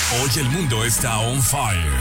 Hoy el mundo está on fire.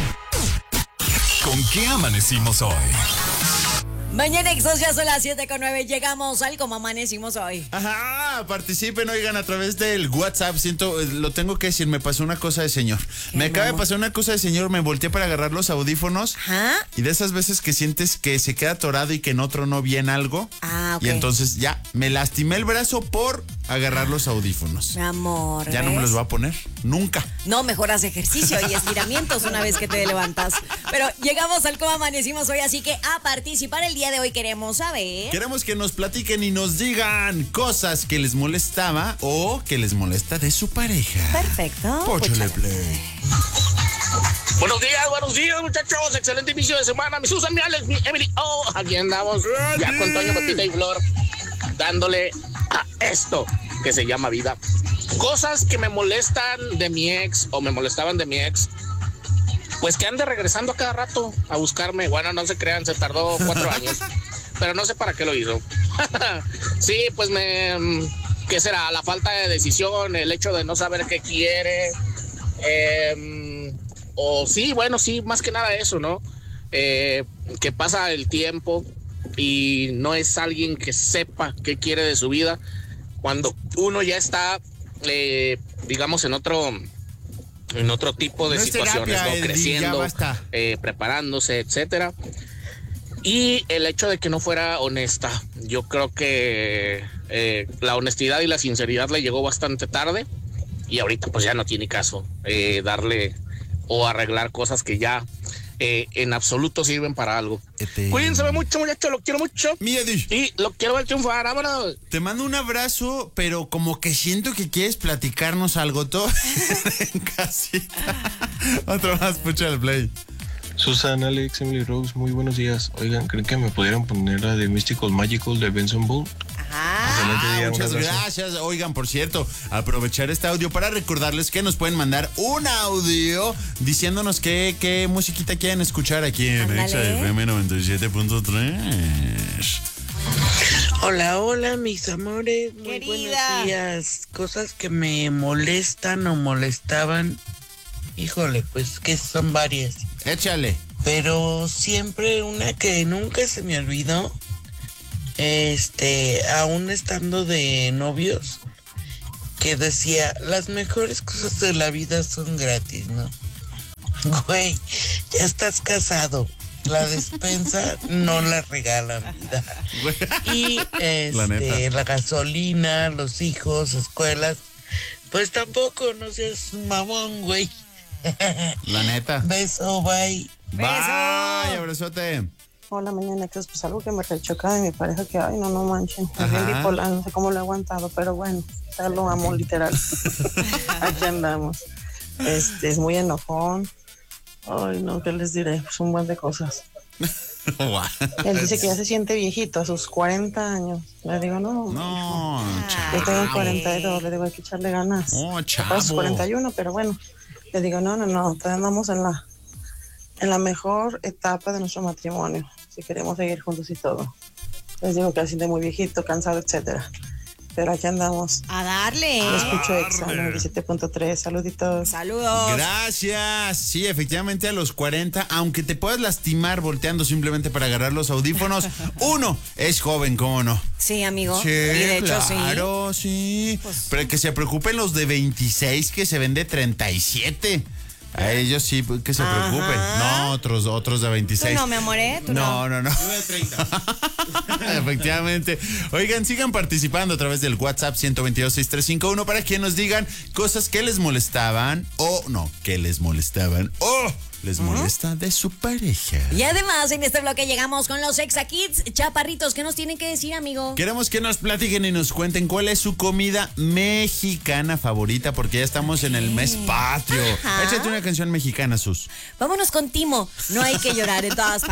¿Con qué amanecimos hoy? Mañana Exos, ya son las 7:09. Llegamos al Cómo Amanecimos Hoy. Ajá, participen, oigan, a través del WhatsApp. Lo tengo que decir, me pasó una cosa de señor. Me acaba de pasar una cosa de señor, me volteé para agarrar los audífonos. Ajá. Y de esas veces que sientes que se queda atorado y que en otro no bien algo. Ah, ok. Y entonces ya, me lastimé el brazo por agarrar los audífonos. Mi amor, Ya no me los voy a poner, nunca. No, mejor haz ejercicio y estiramientos una vez que te levantas. Pero llegamos al Cómo Amanecimos Hoy, así que a participar el día de hoy queremos saber. Queremos que nos platiquen y nos digan cosas que les molestaba o que les molesta de su pareja. Perfecto. Póchale play. Buenos días, muchachos. Excelente inicio de semana. Mi Susan, mi Alex, mi Emily. Oh, aquí andamos. Ya con Toño, Pepita y Flor. Dándole a esto que se llama vida. Cosas que me molestan de mi ex o me molestaban de mi ex. Pues que ande regresando a cada rato a buscarme. Bueno, no se crean, se tardó 4 años. Pero no sé para qué lo hizo. Sí, pues ¿qué será? La falta de decisión, el hecho de no saber qué quiere. O sí, bueno, sí, más que nada eso, ¿no? Que pasa el tiempo y no es alguien que sepa qué quiere de su vida. Cuando uno ya está, digamos, en otro tipo de No es situaciones, terapia, ¿no? Creciendo, ya basta. preparándose, etcétera. Y el hecho de que no fuera honesta, yo creo que la honestidad y la sinceridad le llegó bastante tarde y ahorita pues ya no tiene caso darle o arreglar cosas que ya en absoluto sirven para algo. Cuídense mucho, muchachos, lo quiero mucho. Miyadi, Y lo quiero ver triunfar, vámonos. te mando un abrazo, pero como que siento que quieres platicarnos algo todo en casita. Otro más, pucha el play. Susan, Alex, Emily Rose, muy buenos días. Oigan, ¿creen que me pudieran poner la de Mystical Magical de Benson Boone? Excelente día, un Muchas abrazo. gracias. Oigan, por cierto, aprovechar este audio para recordarles que nos pueden mandar un audio diciéndonos qué musiquita quieren escuchar aquí en Ándale. Exa FM 97.3. Hola, mis amores. Muy Querida. buenos días. Cosas que me molestan o molestaban. Híjole, pues que son varias. Échale. Pero siempre una que nunca se me olvidó. Aún estando de novios, que decía, las mejores cosas de la vida son gratis, ¿no? Güey, ya estás casado. La despensa no la regalan, vida. Y La neta. la gasolina, los hijos, escuelas, pues tampoco, no seas mamón, güey. La neta. Beso, bye. Bye, abrazote. Hola, mañana, pues algo que me rechoca de mi pareja que, ay, no manchen, es Ajá. bien bipolar, no sé cómo lo he aguantado, pero bueno, ya lo amo literal. Aquí andamos. Es muy enojón. Ay, no, ¿qué les diré? Pues un buen de cosas. Él dice que ya se siente viejito a sus 40 años. Le digo, no, No, yo tengo chavo. 42, le digo, hay que echarle ganas. Oh, A sus chavo. 41, pero bueno, le digo, no, todavía andamos en la mejor etapa de nuestro matrimonio, si queremos seguir juntos y todo. Les digo que se siente muy viejito, cansado, etcétera. Pero aquí andamos. A darle. Lo escucho Exa 97.3, saluditos. Saludos. Gracias. Sí, efectivamente a los 40, aunque te puedas lastimar volteando simplemente para agarrar los audífonos, uno es joven, ¿cómo no? Sí, amigo. Sí, Y de hecho, claro, sí. Pues- Pero que se preocupen los de 26 que se ven de 37. A ellos sí, que se Ajá. preocupen. No, otros de 26. Tú no, mi amor, ¿eh? Tú no. No. Efectivamente. Oigan, sigan participando a través del WhatsApp 122-6351 para que nos digan cosas que les molestaban o no, que les molestaban o les molesta de su pareja. Y además, en este bloque llegamos con los Exa Kids chaparritos. ¿Qué nos tienen que decir, amigo? Queremos que nos platiquen y nos cuenten cuál es su comida mexicana favorita, porque ya estamos en el mes patrio. Ajá. Échate una canción mexicana, Sus. Vámonos con Timo. No hay que llorar en todas